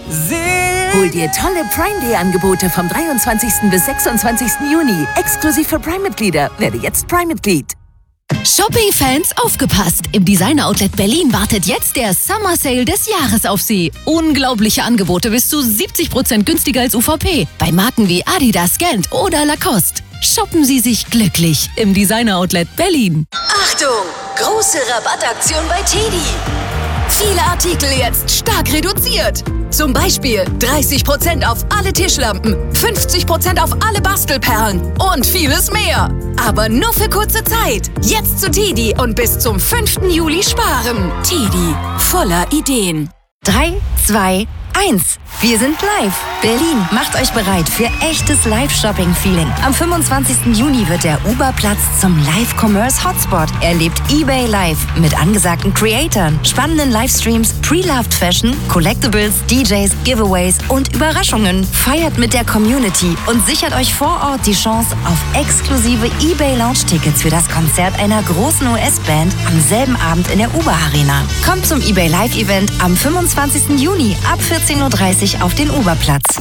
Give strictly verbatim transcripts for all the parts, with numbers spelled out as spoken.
Hol dir tolle Prime Day Angebote vom dreiundzwanzigsten bis sechsundzwanzigsten Juni. Exklusiv für Prime-Mitglieder. Werde jetzt Prime-Mitglied. Shopping-Fans, aufgepasst! Im Designer Outlet Berlin wartet jetzt der Summer Sale des Jahres auf Sie. Unglaubliche Angebote bis zu siebzig Prozent günstiger als U V P. Bei Marken wie Adidas, Gant oder Lacoste. Shoppen Sie sich glücklich im Designer Outlet Berlin. Achtung! Große Rabattaktion bei Teddy. Viele Artikel jetzt stark reduziert. Zum Beispiel dreißig Prozent auf alle Tischlampen, fünfzig Prozent auf alle Bastelperlen und vieles mehr. Aber nur für kurze Zeit. Jetzt zu Teddy und bis zum fünften Juli sparen. Teddy, voller Ideen. drei, zwei, eins. Wir sind live. Berlin, macht euch bereit für echtes Live-Shopping-Feeling. Am fünfundzwanzigsten Juni wird der Uberplatz zum Live-Commerce-Hotspot. Erlebt eBay Live mit angesagten Creatoren, spannenden Livestreams, Pre-Loved Fashion, Collectibles, D Js, Giveaways und Überraschungen. Feiert mit der Community und sichert euch vor Ort die Chance auf exklusive eBay Lounge-Tickets für das Konzert einer großen U S-Band am selben Abend in der Uber-Arena. Kommt zum eBay Live-Event am fünfundzwanzigsten Juni ab vierzehn Uhr dreißig auf den Uberplatz.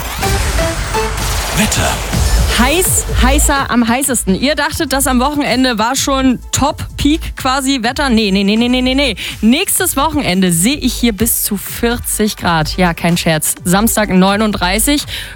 Wetter. Heiß, heißer, am heißesten. Ihr dachtet, das am Wochenende war schon Top-Peak quasi Wetter? Nee, nee, nee, nee, nee, nee, nee. Nächstes Wochenende sehe ich hier bis zu vierzig Grad. Ja, kein Scherz. Samstag neununddreißig.